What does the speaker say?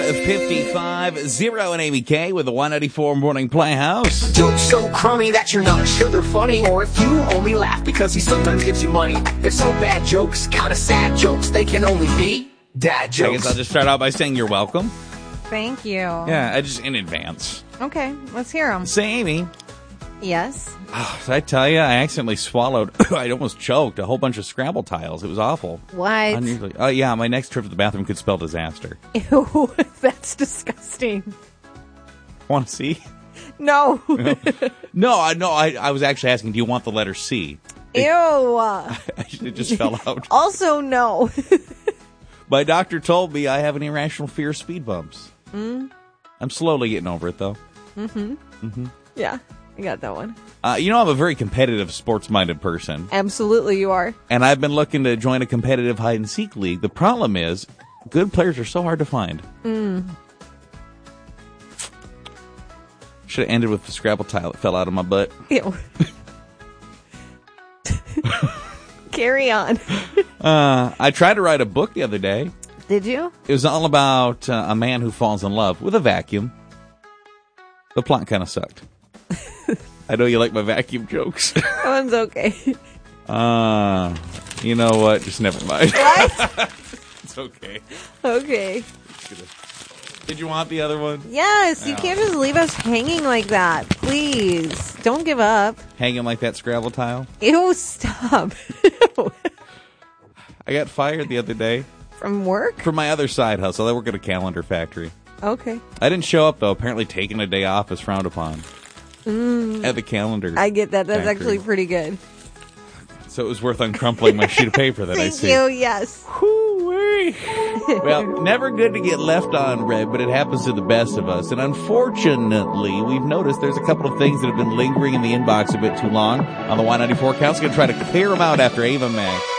7:55, and Amy K with the 194 Morning Playhouse. Jokes so crummy that you're not sure they're funny, or if you only laugh because he sometimes gives you money. They're so bad jokes, kind of sad jokes, they can only be dad jokes. I guess I'll just start out by saying you're welcome. Thank you. Yeah, I just in advance. Okay, let's hear them. Say, Amy. Yes? Did I tell you, I accidentally swallowed, I almost choked, a whole bunch of Scrabble tiles. It was awful. What? Unusually. Oh, yeah, my next trip to the bathroom could spell disaster. Ew, that's disgusting. Want to see? No. No, I was actually asking, do you want the letter C? Ew. It just fell out. Also, no. My doctor told me I have an irrational fear of speed bumps. I'm slowly getting over it, though. Yeah, I got that one. I'm a very competitive, sports-minded person. Absolutely, you are. And I've been looking to join a competitive hide-and-seek league. The problem is, good players are so hard to find. Should have ended with the Scrabble tile that fell out of my butt. Ew. Carry on. I tried to write a book the other day. Did you? It was all about a man who falls in love with a vacuum. The plot kind of sucked. I know you like my vacuum jokes. That one's okay. You know what? Just never mind. What? It's okay. Okay. Did you want the other one? Yes, you can't just leave us hanging like that. Please. Don't give up. Hanging like that Scrabble tile? Ew, stop. I got fired the other day. From work? For my other side hustle. I work at a calendar factory. Okay. I didn't show up, though. Apparently taking a day off is frowned upon. At the calendar I get that. That's factory. actually pretty good. So it was worth uncrumpling my sheet of paper that I Thank see. you, yes. Whoo-wee. Well, never good to get left on red, but it happens to the best of us. And unfortunately, we've noticed there's a couple of things that have been lingering in the inbox a bit too long on the Y94 account. Going to try to clear them out after Ava Mack.